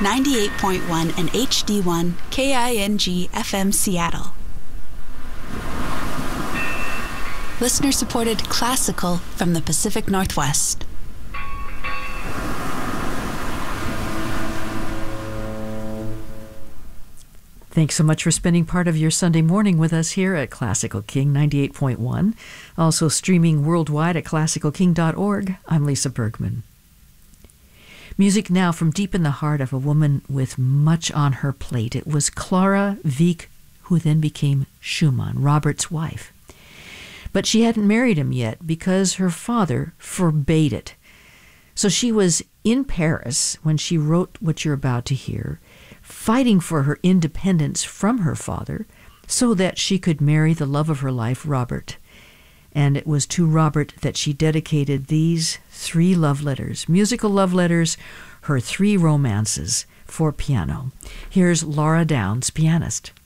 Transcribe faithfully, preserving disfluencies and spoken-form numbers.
ninety-eight point one and H D one K I N G F M Seattle. Listener-supported classical from the Pacific Northwest. Thanks so much for spending part of your Sunday morning with us here at Classical King ninety-eight point one. Also streaming worldwide at classical king dot org. I'm Lisa Bergman. Music now from deep in the heart of a woman with much on her plate. It was Clara Wieck, who then became Schumann, Robert's wife. But she hadn't married him yet because her father forbade it. So she was in Paris when she wrote what you're about to hear, fighting for her independence from her father so that she could marry the love of her life, Robert. And it was to Robert that she dedicated these three love letters, musical love letters, her three romances for piano. Here's Laura Downs, pianist.